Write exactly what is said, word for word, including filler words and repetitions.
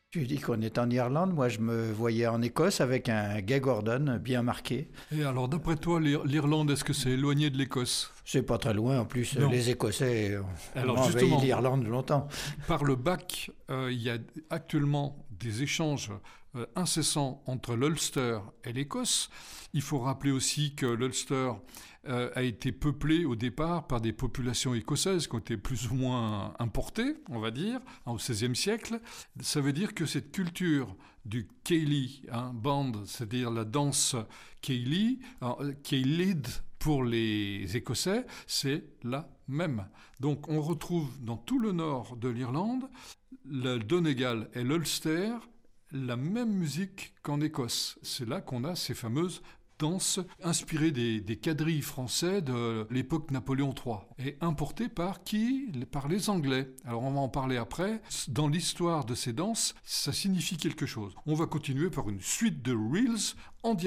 Tu dis qu'on est en Irlande, moi je me voyais en Écosse avec un Gay Gordon bien marqué. Et alors, d'après toi, l'Ir- l'Irlande, est-ce que c'est éloigné de l'Écosse? C'est pas très loin, en plus Non. les Écossais ont Alors envahi justement, l'Irlande longtemps. par le bac, euh, il y a actuellement des échanges euh, incessants entre l'Ulster et l'Écosse. Il faut rappeler aussi que l'Ulster euh, a été peuplé au départ par des populations écossaises qui ont été plus ou moins importées, on va dire, hein, au seizième siècle. Ça veut dire que cette culture du Céilí, hein, band, c'est-à-dire la danse Céilí, Céilid pour les Écossais, c'est la même. Donc on retrouve dans tout le nord de l'Irlande, le Donegal et l'Ulster, la même musique qu'en Écosse. C'est là qu'on a ces fameuses danses inspirées des, des quadrilles français de l'époque Napoléon trois et importées par qui? Par les Anglais. Alors on va en parler après. Dans l'histoire de ces danses, ça signifie quelque chose. On va continuer par une suite de reels en direct.